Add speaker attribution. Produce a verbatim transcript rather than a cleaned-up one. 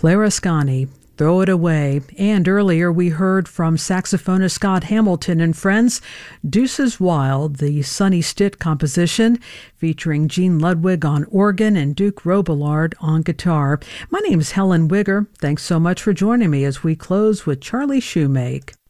Speaker 1: Clara Sconnie, Throw It Away. And earlier we heard from saxophonist Scott Hamilton and friends, Deuces Wild, the Sonny Stitt composition featuring Gene Ludwig on organ and Duke Robillard on guitar. My name is Helen Wigger. Thanks so much for joining me as we close with Charlie Shoemake.